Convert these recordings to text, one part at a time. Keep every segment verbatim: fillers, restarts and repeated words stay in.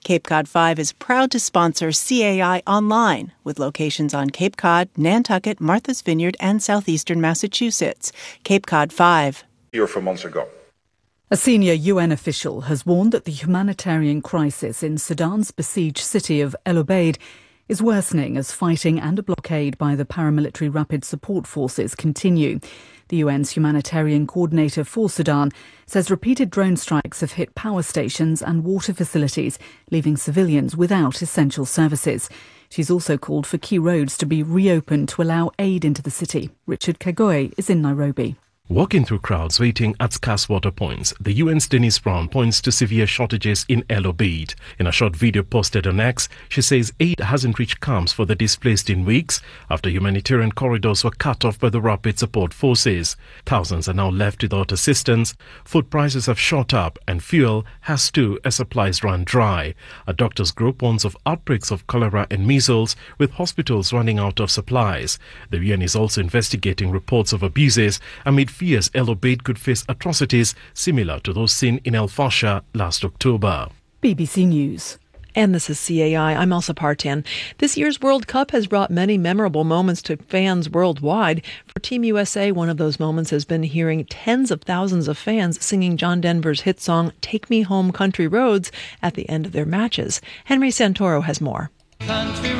Cape Cod five is proud to sponsor C A I Online, with locations on Cape Cod, Nantucket, Martha's Vineyard, and southeastern Massachusetts. Cape Cod five. Here for months ago. A senior U N official has warned that the humanitarian crisis in Sudan's besieged city of El Obeid is worsening as fighting and a blockade by the paramilitary rapid support forces continue. The U N's humanitarian coordinator for Sudan says repeated drone strikes have hit power stations and water facilities, leaving civilians without essential services. She's also called for key roads to be reopened to allow aid into the city. Richard Kagoe is in Nairobi. Walking through crowds waiting at scarce water points, the U N's Denise Brown points to severe shortages in El Obeid. In a short video posted on X, she says aid hasn't reached camps for the displaced in weeks after humanitarian corridors were cut off by the rapid support forces. Thousands are now left without assistance. Food prices have shot up and fuel has too as supplies run dry. A doctors group warns of outbreaks of cholera and measles, with hospitals running out of supplies. The U N is also investigating reports of abuses amid fears El Obeid could face atrocities similar to those seen in El Fasher last October. B B C News. And this is C A I. I'm Elsa Partan. This year's World Cup has brought many memorable moments to fans worldwide. For Team U S A, one of those moments has been hearing tens of thousands of fans singing John Denver's hit song, Take Me Home Country Roads, at the end of their matches. Henry Santoro has more. Country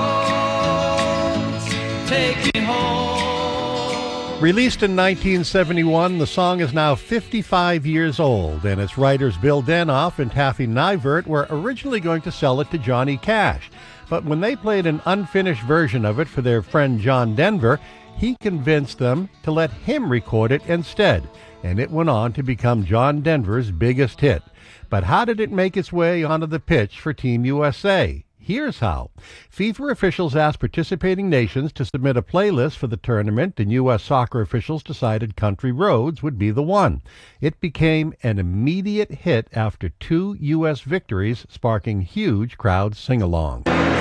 roads, take me home. Released in nineteen seventy-one, the song is now fifty-five years old, and its writers Bill Denoff and Taffy Nivert were originally going to sell it to Johnny Cash. But when they played an unfinished version of it for their friend John Denver, he convinced them to let him record it instead, and it went on to become John Denver's biggest hit. But how did it make its way onto the pitch for Team U S A? Here's how. FIFA officials asked participating nations to submit a playlist for the tournament, and U S soccer officials decided Country Roads would be the one. It became an immediate hit after two U S victories, sparking huge crowd sing-along.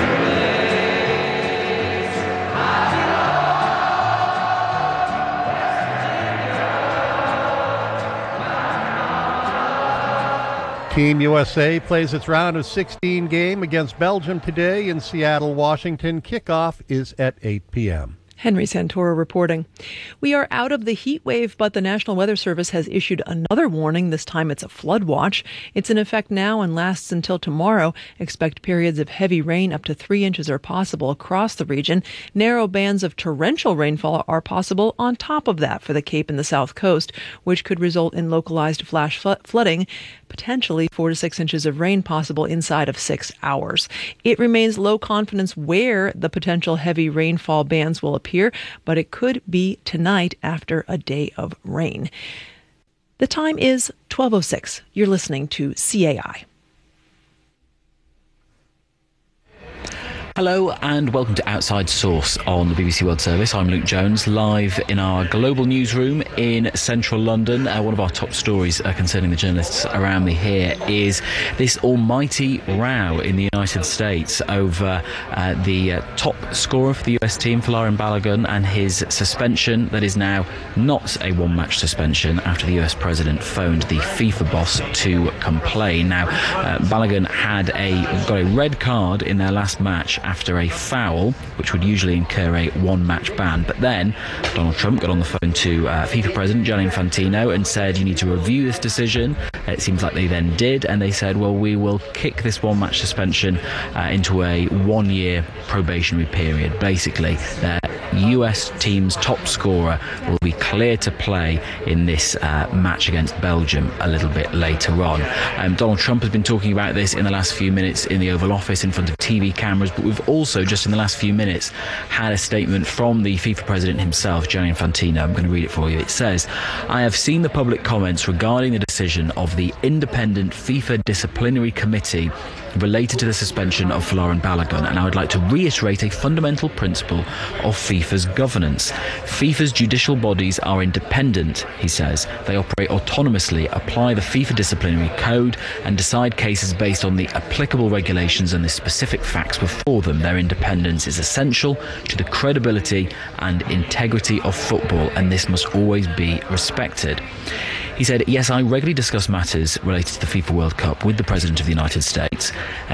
Team U S A plays its round of sixteen game against Belgium today in Seattle, Washington. Kickoff is at eight p.m. Henry Santoro reporting. We are out of the heat wave, but the National Weather Service has issued another warning. This time it's a flood watch. It's in effect now and lasts until tomorrow. Expect periods of heavy rain up to three inches are possible across the region. Narrow bands of torrential rainfall are possible on top of that for the Cape and the South Coast, which could result in localized flash flooding, potentially four to six inches of rain possible inside of six hours. It remains low confidence where the potential heavy rainfall bands will appear, but it could be tonight after a day of rain. The time is twelve oh six. You're listening to C A I. Hello and welcome to Outside Source on the B B C World Service. I'm Luke Jones, live in our global newsroom in central London. Uh, one of our top stories uh, concerning the journalists around me here is this almighty row in the United States over uh, the uh, top scorer for the U S team, Folarin Balogun, and his suspension that is now not a one-match suspension after the U S president phoned the FIFA boss to complain. Now, uh, Balogun had a got a red card in their last match after a foul, which would usually incur a one-match ban. But then Donald Trump got on the phone to uh, FIFA President Gianni Infantino and said, you need to review this decision. It seems like they then did, and they said, well, we will kick this one-match suspension uh, into a one-year probationary period. Basically, their U S team's top scorer will be cleared to play in this uh, match against Belgium a little bit later on. Um, Donald Trump has been talking about this in the last few minutes in the Oval Office in front of T V cameras, but we've also just in the last few minutes had a statement from the FIFA president himself, Gianni Infantino. I'm going to read it for you. It says, I have seen the public comments regarding the decision of the independent FIFA disciplinary committee related to the suspension of Folarin Balogun, and I would like to reiterate a fundamental principle of FIFA's governance. FIFA's judicial bodies are independent, he says. They operate autonomously, apply the FIFA disciplinary code, and decide cases based on the applicable regulations and the specific facts before them. Their independence is essential to the credibility and integrity of football, and this must always be respected. He said, yes, I regularly discuss matters related to the FIFA World Cup with the President of the United States, and